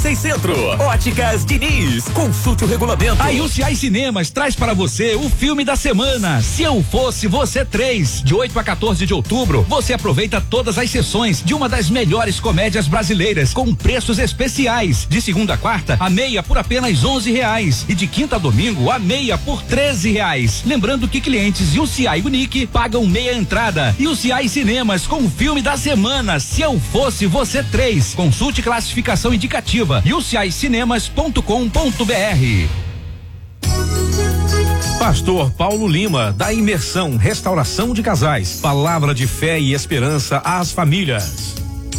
96 Centro. Óticas Diniz, consulte o regulamento. A UCI Cinemas traz para você o filme da semana, Se Eu Fosse Você 3. De 8 a 14 de outubro, você aproveita todas as sessões de uma das melhores comédias brasileiras com preços especiais. De segunda a quarta, a meia por apenas R$11 e de quinta a domingo, a meia por R$13. Lembrando que clientes UCI Unique pagam meia entrada. UCI Cinemas com o filme da semana, Se Eu Fosse Você 3. Consulte classificação indicativa ucicinema.com.br. Pastor Paulo Lima, da Imersão Restauração de Casais. Palavra de fé e esperança às famílias.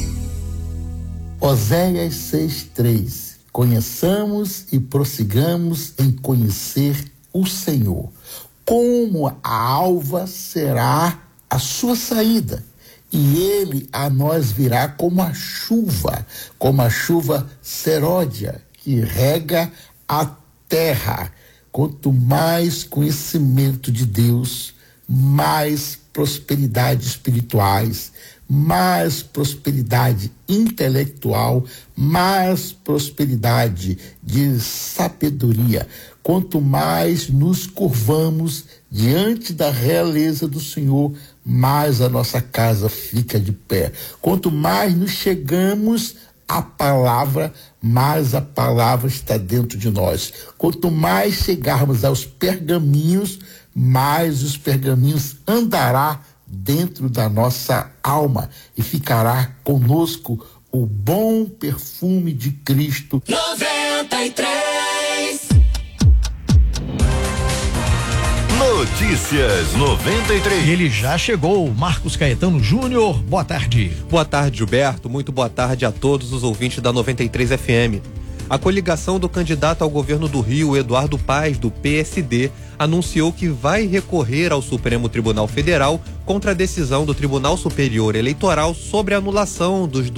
Oséias 6:3. Conheçamos e prossigamos em conhecer o Senhor. Como a alva será a sua saída, e ele a nós virá como a chuva seródia, que rega a terra. Quanto mais conhecimento de Deus, mais prosperidade espirituais, mais prosperidade intelectual, mais prosperidade de sabedoria. Quanto mais nos curvamos diante da realeza do Senhor, mais a nossa casa fica de pé. Quanto mais nos chegamos à palavra, mais a palavra está dentro de nós. Quanto mais chegarmos aos pergaminhos, mais os pergaminhos andará dentro da nossa alma e ficará conosco o bom perfume de Cristo. 93. Notícias 93. E ele já chegou, Marcos Caetano Júnior. Boa tarde. Boa tarde, Gilberto. Muito boa tarde a todos os ouvintes da 93 FM. A coligação do candidato ao governo do Rio, Eduardo Paes, do PSD, anunciou que vai recorrer ao Supremo Tribunal Federal contra a decisão do Tribunal Superior Eleitoral sobre a anulação dos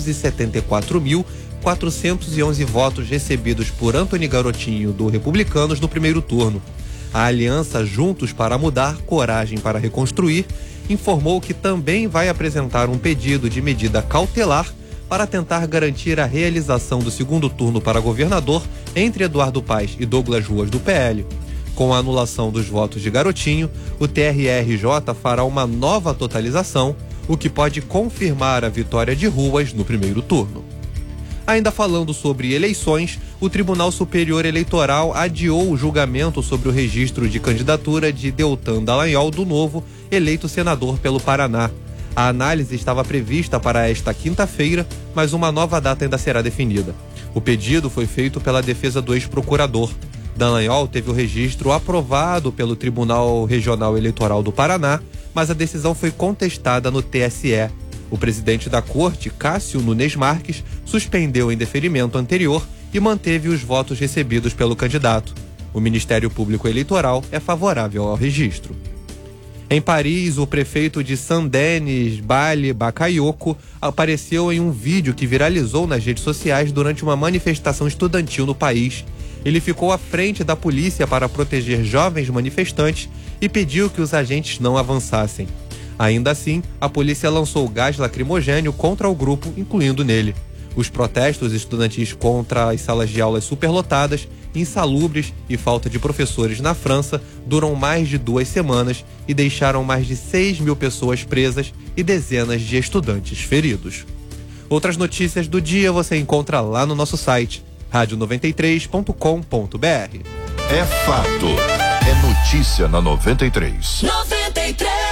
274.411 votos recebidos por Antony Garotinho, do Republicanos, no primeiro turno. A aliança Juntos para Mudar, Coragem para Reconstruir informou que também vai apresentar um pedido de medida cautelar para tentar garantir a realização do segundo turno para governador entre Eduardo Paes e Douglas Ruas, do PL. Com a anulação dos votos de Garotinho, o TRE-RJ fará uma nova totalização, o que pode confirmar a vitória de Ruas no primeiro turno. Ainda falando sobre eleições, o Tribunal Superior Eleitoral adiou o julgamento sobre o registro de candidatura de Deltan Dallagnol do Novo, eleito senador pelo Paraná. A análise estava prevista para esta quinta-feira, mas uma nova data ainda será definida. O pedido foi feito pela defesa do ex-procurador. Dallagnol teve o registro aprovado pelo Tribunal Regional Eleitoral do Paraná, mas a decisão foi contestada no TSE. O presidente da corte, Cássio Nunes Marques, suspendeu o indeferimento anterior e manteve os votos recebidos pelo candidato. O Ministério Público Eleitoral é favorável ao registro. Em Paris, o prefeito de Saint-Denis, Bali Bakayoko, apareceu em um vídeo que viralizou nas redes sociais durante uma manifestação estudantil no país. Ele ficou à frente da polícia para proteger jovens manifestantes e pediu que os agentes não avançassem. Ainda assim, a polícia lançou gás lacrimogênio contra o grupo, incluindo nele. Os protestos estudantis contra as salas de aulas superlotadas, insalubres e falta de professores na França duram mais de 2 semanas e deixaram mais de 6.000 pessoas presas e dezenas de estudantes feridos. Outras notícias do dia você encontra lá no nosso site, radio93.com.br. É fato. É notícia na 93. 93.